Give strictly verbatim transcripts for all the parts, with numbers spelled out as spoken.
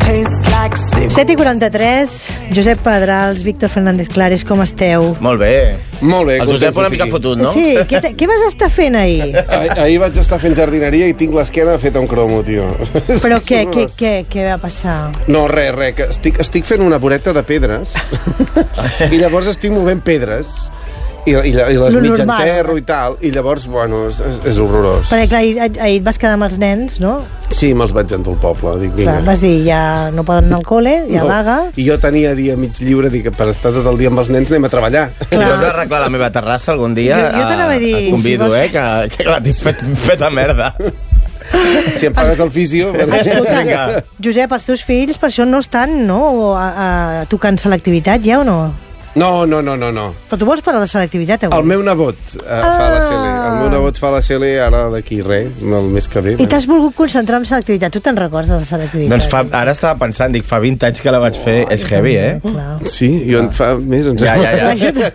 set i quaranta-tres, Josep Pedrals, Víctor Fernández Clares, com esteu? Molt bé. Molt bé. El Josep una mica fotut, no? Sí, què, te, què vas estar fent ahir? Ah, ahir vaig estar fent jardineria i tinc l'esquena feta un cromo, tio. Però què, què, què, què va passar? No, res, res, que estic, estic fent una voreta de pedres i llavors estic movent pedres i, i, i les mig enterro i tal, i llavors, bueno, és, és horrorós. Perquè, clar, ahir, ahir et vas quedar amb els nens, no? Sí, me'ls vaig endur al poble. Dic, clar, vas dir, ja no poden anar al col·le, ja no. Vaga. I jo tenia dia mig lliure, dic, per estar tot el dia amb els nens anem a treballar. Clar. Si vols arreglar la meva terrassa algun dia, jo, jo t'anava a dir, et convido, si vols... eh, que, que clar, t'he fet, fet a merda. Si em pagues el fisio... Escolta, Josep, els teus fills per això no estan, no?, a, a, tocant selectivitat, ja o no? No, no, no, no, no. Però tu vols parlar de selectivitat avui? El meu nebot uh, ah. fa la C L. El meu nebot fa la C L ara d'aquí res, el mes que ve. I t'has volgut concentrar en selectivitat. Tu te'n recordes de la selectivitat? Doncs fa, ara estava pensant, dic, fa vint anys que la vaig fer, oh, és heavy, eh? Clar. Sí, jo en fa més, em ja, ja, ja.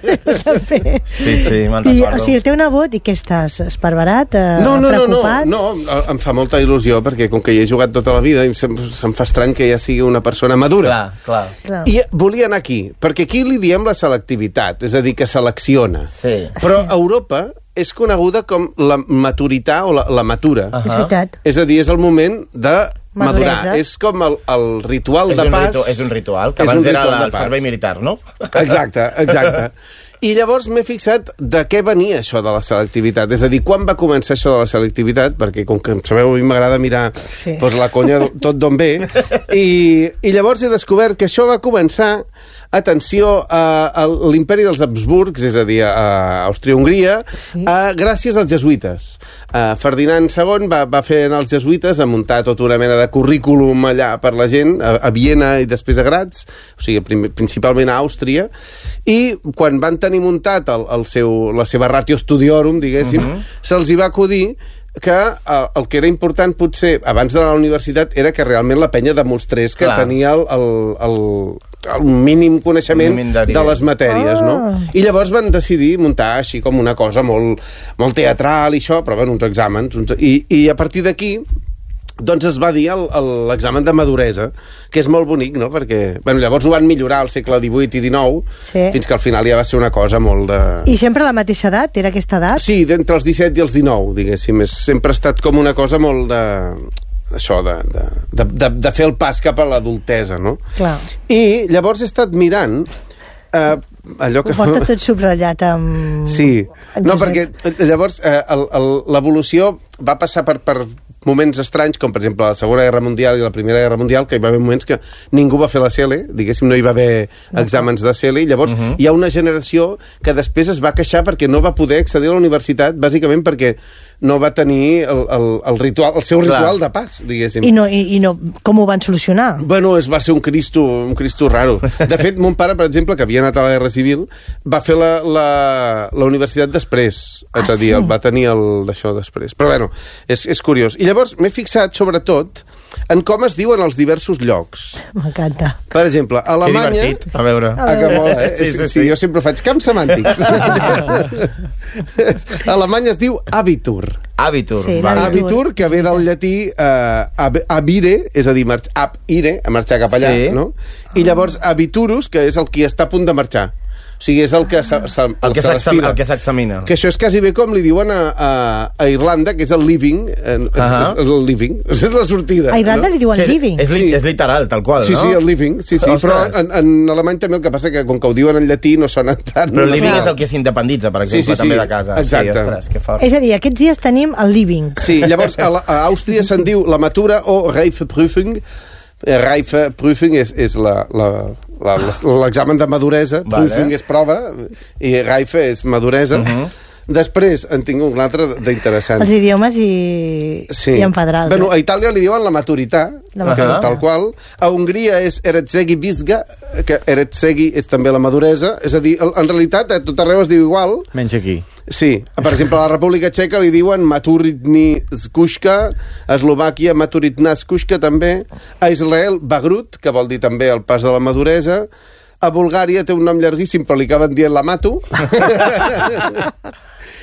Sí, sí, me'n recordo. O sigui, el teu nebot, i què estàs, esparverat, eh, no, no, preocupat? No, no, no, em fa molta il·lusió, perquè com que hi he jugat tota la vida, se'm, se'm fa estrany que ja sigui una persona madura. Clar, clar. clar. I volia anar aquí, perquè aquí li diem la selectivitat, és a dir, que selecciona. Sí. Però a Europa és coneguda com la maturitat o la, la matura. Uh -huh. És veritat. És a dir, és el moment de madurar. Maduresa. És com el, el ritual és de pas... Ritu, és un ritual, que abans era la, el servei militar, no? Exacte, exacte. I llavors m'he fixat de què venia això de la selectivitat. És a dir, quan va començar això de la selectivitat, perquè com que em sabeu, a mi m'agrada mirar sí. doncs, la conya tot d'on ve, i, i llavors he descobert que això va començar, atenció, a, a l'imperi dels Habsburgs, és a dir, a Àustria-Hongria, sí. gràcies als jesuïtes. Uh, Ferdinand segon va, va fer anar els jesuïtes a muntar tota una mena de currículum allà per la gent, a, a Viena i després a Graz, o sigui, prim, principalment a Àustria, i quan van tenir muntat el, el seu, la seva ratio studiorum, diguéssim, uh -huh. se'ls hi va acudir que el, el que era important potser abans de la universitat era que realment la penya demostrés que Clar. tenia el, el, el, el mínim coneixement mínim de les matèries, ah. no? I llavors van decidir muntar així com una cosa molt, molt teatral i això, però bueno, uns exàmens, uns, i, i a partir d'aquí doncs es va dir l'examen de maduresa, que és molt bonic, no? Perquè, bueno, llavors ho van millorar al segle divuit i dinou, sí. fins que al final ja va ser una cosa molt de... I sempre a la mateixa edat? Era aquesta edat? Sí, d'entre els disset i els dinou, diguéssim. És, sempre ha estat com una cosa molt de... això, de, de, de, de fer el pas cap a l'adultesa, no? Clar. I llavors he estat mirant... Eh, allò que... Ho porta tot subratllat amb... Sí. No, perquè llavors eh, l'evolució va passar per... per moments estranys, com per exemple la Segona Guerra Mundial i la Primera Guerra Mundial, que hi va haver moments que ningú va fer la C L, diguéssim, no hi va haver exàmens de C L, i llavors uh -huh. hi ha una generació que després es va queixar perquè no va poder accedir a la universitat, bàsicament perquè no va tenir el, el, el, ritual, el seu ritual Clar. de pas, diguéssim. I, no, i, I no, com ho van solucionar? Bueno, es va ser un cristo, un cristo raro. De fet, mon pare, per exemple, que havia anat a la Guerra Civil, va fer la, la, la universitat després, és ah, a dir, sí? va tenir el d'això després. Però bueno, és, és curiós. I llavors m'he fixat, sobretot, en com es diuen els diversos llocs. M'encanta. Per exemple, a Alemanya... Que divertit, a veure. Ah, que mola, eh? Sí, sí, sí, sí. Jo sempre faig camps semàntics. A Alemanya es diu Abitur. Abitur. Sí, vale. Abitur, que ve del llatí eh, ab, abire, és a dir, marx, ab ire, a marxar cap allà, sí. no? I llavors abiturus, que és el qui està a punt de marxar. O sigui, és el que s'examina. Que això és quasi bé com li diuen a, a, a Irlanda, que és el living. Eh, uh -huh. és el living. És la sortida. A Irlanda no? li diuen living. És, li, és literal, tal qual, sí, no? Sí, sí, el living. Sí, sí, però en, en alemany també el que passa que com que ho diuen en llatí no sona tant. Però el living és el que s'independitza, per exemple, sí, sí, sí. també de casa. Exacte. Sí, ostres, que fort. És a dir, aquests dies tenim el living. Sí, llavors a, la, a Àustria se'n diu la matura o Reifeprüfung. Reifeprüfung és, és la... la l'examen de maduresa, vale. Prüfung és prova i Reife és maduresa. Uh -huh. Després en tinc un altre d'interessant. Els idiomes i, sí. i en Pedrals. Bueno, a Itàlia li diuen la maturitat, la que, tal qual. A Hongria és Eretzegi Vizga, que Eretzegi és també la maduresa. És a dir, en realitat a tot arreu es diu igual. Menys aquí. Sí, per exemple, a la República Txeca li diuen Maturitni Skushka, a Eslovàquia Maturitna Skushka també, a Israel Bagrut, que vol dir també el pas de la maduresa, a Bulgària té un nom llarguíssim però li acaben dient la Matu,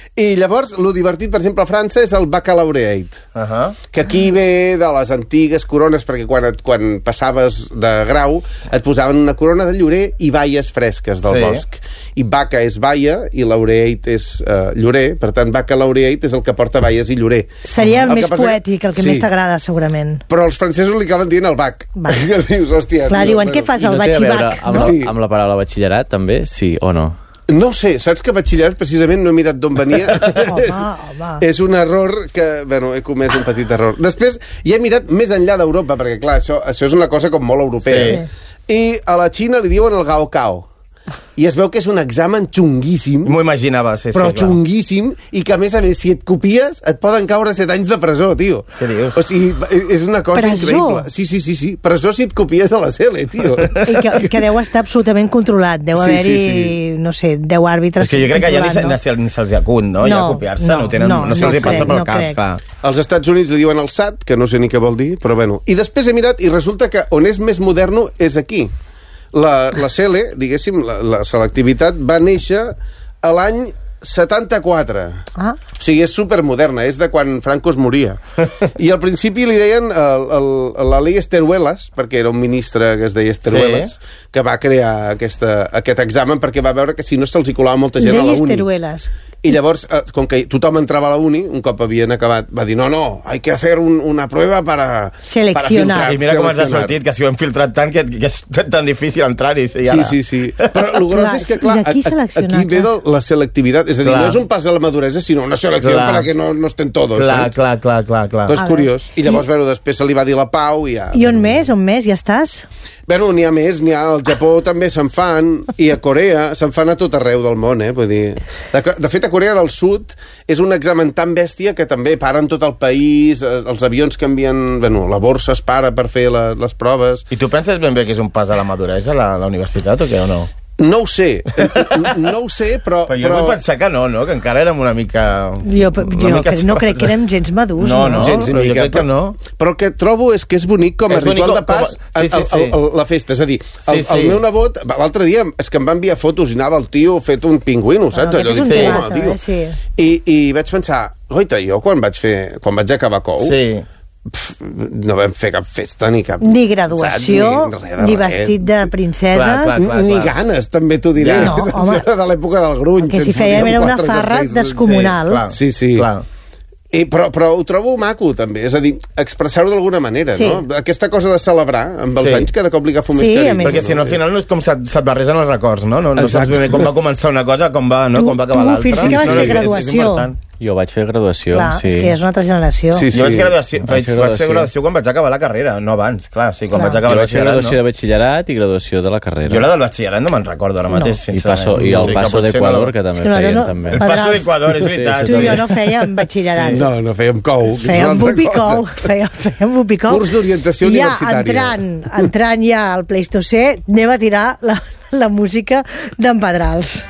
I llavors, lo divertit, per exemple, a França és el baccalaureate, Uh -huh. que aquí ve de les antigues corones, perquè quan, et, quan passaves de grau et posaven una corona de llorer i baies fresques del Sí. bosc. I baca és baia i laureate és uh, llorer, per tant, baccalaureate és el que porta baies i llorer. Seria el, El més que passa que- poètic, el que sí. més t'agrada, segurament. Però els francesos li acaben dient el bac. Bac. Que dius, hòstia... Clar, tio, diuen, bueno. què fas, I el no té a veure batxibac? amb, No? la, Sí. amb la paraula batxillerat, també? Sí o no? No ho sé, saps que batxillerat precisament no he mirat d'on venia? Home, home. És un error que, bueno, he comès un petit error. Després, ja he mirat més enllà d'Europa, perquè, clar, això, això és una cosa com molt europea. Sí. I a la Xina li diuen el gaokao. I es veu que és un examen xunguíssim, M'ho imaginava, sí, però sí, clar. xunguíssim, i que, a més a més, si et copies, et poden caure set anys de presó, tio. Què dius? O sigui, és una cosa Presó? increïble. Sí, sí, sí, sí. Presó si et copies a la C L, tio. I que, que deu estar absolutament controlat. Deu Sí, haver-hi, sí, sí. no sé, deu àrbitres És que jo crec que ja ni, controlant, se, ni se'ls acut, no? ja No, copiar-se, no, no, tenen, no, no, se'ls no hi passa crec, pel no cap, crec. clar. Als Estats Units li diuen el S A T, que no sé ni què vol dir, però bueno. I després he mirat i resulta que on és més moderno és aquí. La, la C L, diguéssim, la, la selectivitat va néixer a l'any setanta-quatre. Ah. O sigui, és supermoderna, és de quan Franco es moria. I al principi li deien el, el, la llei Esteruelas, perquè era un ministre que es deia Esteruelas, sí. que va crear aquesta, aquest examen perquè va veure que si no se'ls hi colava molta gent Llei a la uni. Esteruelas. I llavors, eh, com que tothom entrava a la uni, un cop havien acabat, va dir, no, no, hay que hacer un, una prueba para... Seleccionar. para filtrar, I mira com ens ha seleccionar. sortit, que si ho hem filtrat tant, que, que és tan difícil entrar-hi. Sí, Sí, sí, sí. Però el gros Clar, és que, clar, i aquí a- a- seleccionar, aquí ve de clar. la selectivitat. És a dir, Clar. no és un pas a la maduresa, sinó una selecció Clar. per a que no, no estén todos, Clar, saps? clar, clar, clar, clar. Però és A curiós. I llavors, bueno, després se li va dir la pau i ja... I on més? On més? Ja estàs? Bueno, n'hi ha més, n'hi ha... Al Japó també se'n fan, i a Corea se'n fan a tot arreu del món, eh? Vull dir... De, de fet, a Corea del Sud és un examen tan bèstia que també paren tot el país, eh, els avions canvien... Bueno, la borsa es para per fer la, les proves... I tu penses ben bé que és un pas a la maduresa, la, la universitat, o què, o no? No ho sé, no ho sé, però... Però jo però... vull pensar que no, no? Que encara érem una mica... Jo, una jo mica cre- no crec que érem gens madurs. No, no? no, Gens ni però jo mica, crec que però, no. però el que trobo és que és bonic com a És bonic ritual com- de pas com a- sí, sí, sí. el, el, el, la festa. És a dir, el, Sí, sí. el meu nebot, l'altre dia, és que em va enviar fotos i anava el tio fet un pingüino, saps? Ah, aquest és un dic, temazo, "Home, tio". eh, sí. I, I vaig pensar, oita, jo quan vaig fer, quan vaig acabar cou, Sí. pf, no vam fer cap festa ni cap... Ni graduació, saps? Ni, res de ni res. vestit de princesa. Clar, clar, clar. Ni ganes, també t'ho diré. Ja. No, home. De l'època del grunge. Que si ens fèiem fotíem era una quatre farra jerseis, descomunal. clar. Sí, sí. Clar. I, però, però ho trobo maco, també. És a dir, expressar-ho d'alguna manera, Sí. no? Aquesta cosa de celebrar, amb els Sí. anys, cada cop li agafo més Sí, a carinyo. més- Perquè si no, al final no és com se't, se't barregen els records, no? No, no saps Exacte. ben bé com va començar una cosa, com va, no? Tu- com va acabar tu, l'altra. Fil, sí que vas No, no, fer és- és graduació. important. Jo vaig fer graduació, Clar, sí. és que és una altra generació. Sí, Jo vaig, graduació, Vaig vaig, fer vaig fer graduació. graduació quan vaig acabar la carrera, no abans, clar, sí, quan Clar. vaig acabar Jo el vaig fer batxillerat, graduació de no? batxillerat i graduació de la carrera. Jo la del batxillerat no me'n recordo ara mateix, I, sincerament. passo, I el Sí, que passo potser d'Equador, no- que també És que nosaltres feien, no- també. El Pedrals. passo d'Equador, és veritat. Tu i jo no fèiem batxillerat. No, no fèiem cou. que és una Fèiem altra bupicou, cosa. fèiem, fèiem bupicou. Curs d'orientació ja, universitària. entrant, entrant ja al Pleistocè, anem a tirar la, la música d'en Pedrals.